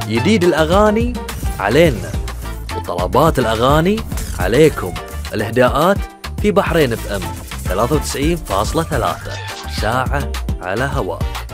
جديد الأغاني علينا وطلبات الأغاني عليكم. الإهداءات في بحرين FM 93.3 ساعة على هواك.